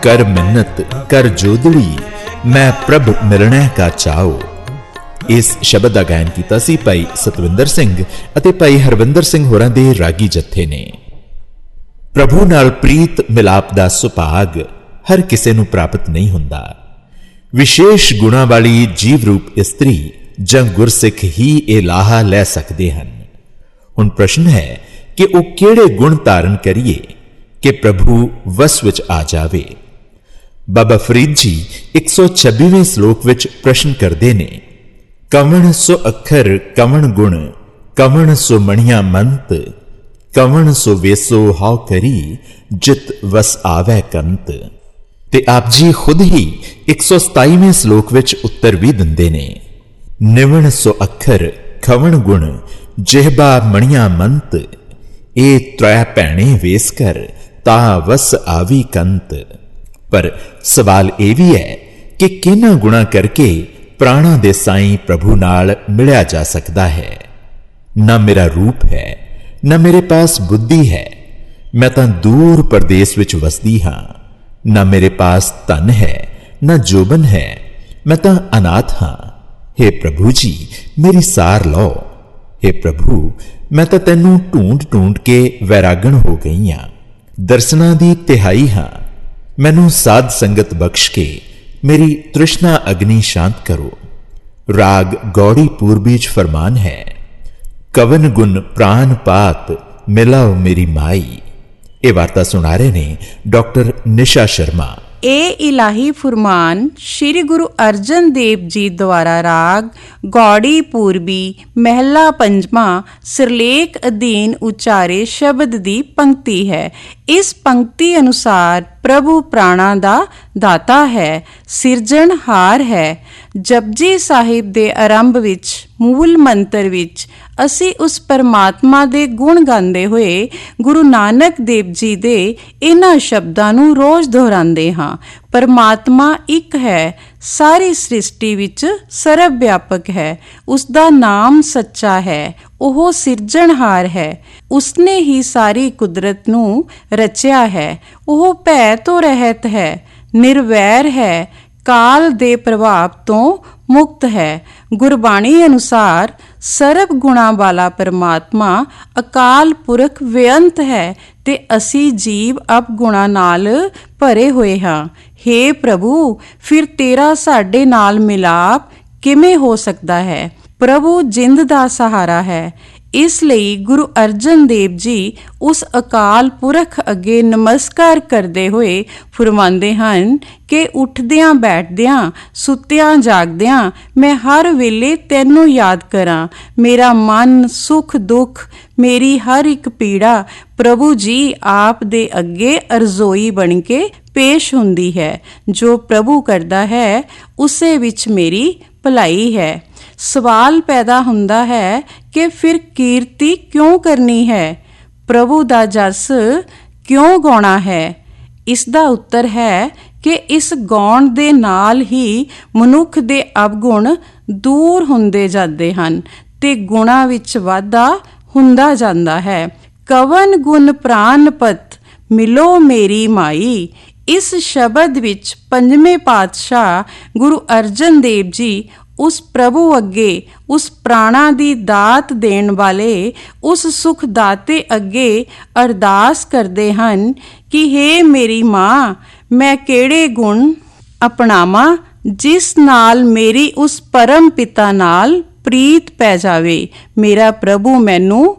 कर मिन्नत कर जोदड़ी, मैं प्रभ मिलने का चाओ। इस शब्द का गायन किया सी भाई सतविंदर सिंह अते भाई हरविंदर सिंह होरां दे रागी जत्थे ने। प्रभु नाल प्रीत मिलाप दा सुभाग हर किसे नूं प्राप्त नहीं हुंदा। विशेष गुणां वाली जीव रूप इस्त्री जां गुरसिख ही ये लाहा लै सकदे हन। हुण प्रश्न है कि वो किहड़े गुण धारण करिए कि प्रभु वस विच आ जावे। बाबा फरीद जी 126वें श्लोक विच प्रश्न करते ने, कवण सो अखर कवण गुण, कवण सो मणिया मंत, कवण सो वेसो हाउ करी, जित वस आवे कंत। ते आप जी खुद ही 127वें श्लोक विच उत्तर भी दिंदे ने, निवण सो अखर खवण गुण, जिहबा मणिया मंत, ए त्रै भैणे वेस कर, ता वस आवी कंत। पर सवाल यह भी है कि किन्हां गुणा करके प्राणा दे साईं प्रभु नाल मिलिया जा सकता है। ना मेरा रूप है, ना मेरे पास बुद्धि है, मैं तां दूर प्रदेश विच वसदी हां। ना मेरे पास धन है, ना जोबन है, मैं तां अनाथ हां। हे प्रभु जी मेरी सार लो। हे प्रभु मैं तां तैनूं ढूंढ ढूंढ के वैरागण हो गई हां। दर्शनां दी तिहाई हां, मैनू साध संगत बख्श के मेरी तृष्णा अग्नि शांत करो। राग गौड़ी पूर्वी च फरमान है, कवन गुण प्राण पात मिलाओ मेरी माई। ये वार्ता सुना रहे ने डॉक्टर निशा शर्मा। ए इलाही फुरमान श्री गुरु अर्जन देव जी द्वारा राग गौड़ी पूर्वी महला पंजवा सिरलेख अधीन उचारे शब्द दी पंक्ति है। इस पंक्ति अनुसार प्रभु प्राणा दा दाता है, सिरजनहार है। जपजी साहिब दे आरंभ विच मूल मंत्र विच असी उस परमात्मा दे गुण गांदे हुए गुरु नानक देव जी दे इन्हां शब्दां नूं रोज दोहरांदे हां। परमात्मा एक है, सारी सृष्टि विच सर्व व्यापक है, उसका नाम सच्चा है, ओह सिरजनहार है, उसने ही सारी कुदरत नूं रचिया है, ओह भै तो रहत है, निर्वैर है, काल दे प्रभाव तो मुक्त है। गुरबाणी अनुसार सर्व गुणा वाला परमात्मा अकाल पुरख बेअंत है ते असी जीव अब गुणा नाल भरे हुए हां। हे प्रभु फिर तेरा साडे नाल मिलाप किवें हो सकता है? प्रभु जिंद दा सहारा है। इसलिए गुरु अर्जन देव जी उस अकाल पुरख अगे नमस्कार करते हुए फरमांदे हन कि उठदियां बैठदियां सुत्तियां जागदियां मैं हर वेले तैनू याद करां। मेरा मन सुख दुख मेरी हर एक पीड़ा प्रभु जी आप दे अगे अरजोई बन के पेश हुंदी है। जो प्रभु करदा है उसे विच मेरी भलाई है। सवाल पैदा हुंदा है कि फिर कीर्ति क्यों करनी है, प्रभु दा जस क्यों गाउणा है? इसदा उत्तर है कि इस गाउण दे नाल ही मनुख दे अवगुण दूर हुंदे जांदे हन ते गुणा विच वाधा हुंदा जांदा है। कवन गुण प्राणपत मिलो मेरी माई। इस शब्द विच पंजवें पातशाह गुरु अर्जन देव जी उस प्रभु अगे उस प्राणा दी दात देण वाले उस सुख दाते अगे अरदास करदे हन कि हे मेरी मां मैं केड़े गुण अपनावां जिस नाल मेरी उस परम पिता नाल प्रीत पै जावे। मेरा प्रभु मैनू